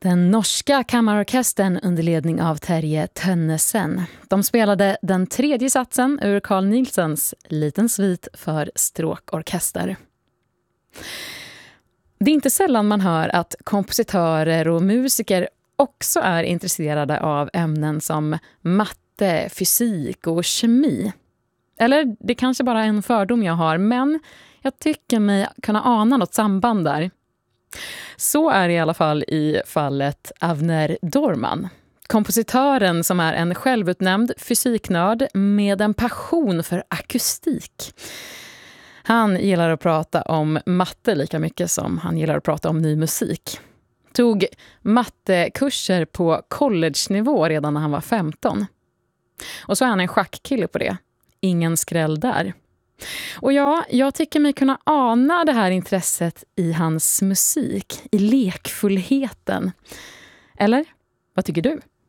Den norska kammarorkestern under ledning av Terje Tønnesen. De spelade den tredje satsen ur Carl Nielsens Liten svit för stråkorkester. Det är inte sällan man hör att kompositörer och musiker också är intresserade av ämnen som matte, fysik och kemi. Eller det kanske bara är en fördom jag har, men jag tycker mig kunna ana något samband där. Så är det i alla fall i fallet Avner Dorman. Kompositören som är en självutnämnd fysiknörd med en passion för akustik. Han gillar att prata om matte lika mycket som han gillar att prata om ny musik. Tog mattekurser på college-nivå redan när han var 15. Och så är han en schackkille på det. Ingen skräll där. Och ja, jag tycker mig kunna ana det här intresset i hans musik, i lekfullheten. Eller, vad tycker du?